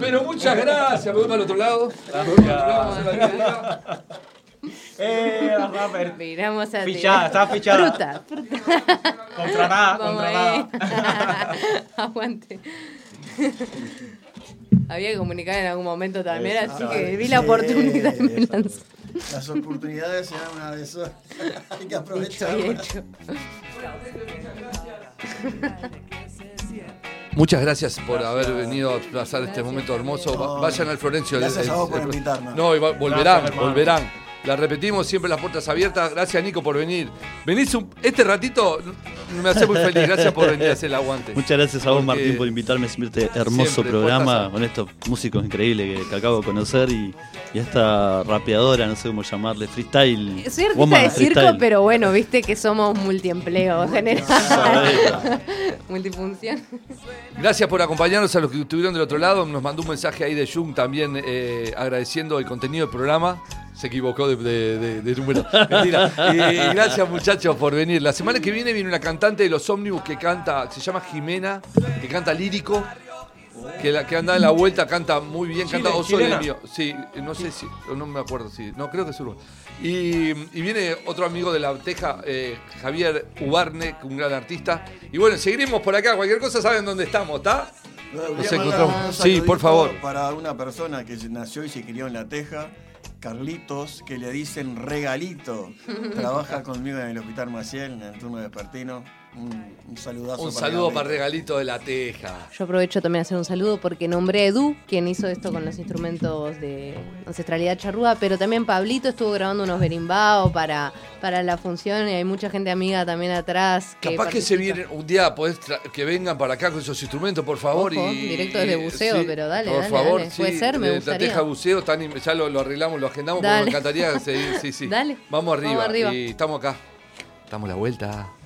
Pero muchas gracias. Me voy para el otro lado. Rapper. Miramos a Fichada, estaba fichada. Fruta. Contra nada, Vamos contra ahí. nada. Aguante. Había que comunicar en algún momento también, así que vi la oportunidad y me lancé. Las oportunidades serán una de esas. Hay que aprovechar. Hecho. Muchas gracias por haber venido a pasar este momento hermoso. Vayan al Florencio. Gracias a vos por invitarnos. No, volverán, Gracias, hermano. volverán. La repetimos, siempre las puertas abiertas. Gracias, Nico, por venir. Venís este ratito, me hace muy feliz. Gracias por venir a hacer el aguante. Muchas gracias a vos, Porque Martín, por invitarme a este hermoso siempre, programa puertas con estos músicos increíbles que acabo de conocer y esta rapeadora, no sé cómo llamarle, freestyle. Soy artista woman de circo, freestyle. pero bueno, viste que somos multiempleo en general. Multifunción. Gracias por acompañarnos a los que estuvieron del otro lado. Nos mandó un mensaje ahí de Jung también agradeciendo el contenido del programa. Se equivocó de número. Mentira. Y gracias, muchachos, por venir. La semana que viene una cantante de los ómnibus que canta, se llama Jimena, que canta lírico. Que anda en la vuelta, canta muy bien, canta Oso de mío. Sí, no sé si, no me acuerdo, sí, no creo que es uruguayo. Y viene otro amigo de La Teja, Javier Ubarne, un gran artista. Y bueno, seguiremos por acá, cualquier cosa saben dónde estamos, ¿está? Nos encontramos. Sí, por favor. Para una persona que nació y se crió en La Teja, Carlitos, que le dicen Regalito, trabaja conmigo en el Hospital Maciel, en el turno vespertino. Un saludazo. Un saludo para Regalito de La Teja. Yo aprovecho también a hacer un saludo porque nombré a Edu, quien hizo esto con los instrumentos de ancestralidad charrúa, pero también Pablito estuvo grabando unos berimbaos para la función y hay mucha gente amiga también atrás. Capaz que se vienen un día, que vengan para acá con esos instrumentos, por favor. Ojo, directo desde buceo, sí, pero dale, por dale, favor, dale. Puede ser, me gustaría. La Teja Buceo, ya lo arreglamos, lo agendamos, porque Dale. me encantaría seguir. Sí. Dale. Vamos arriba. Vamos arriba. Y estamos acá. Damos la vuelta.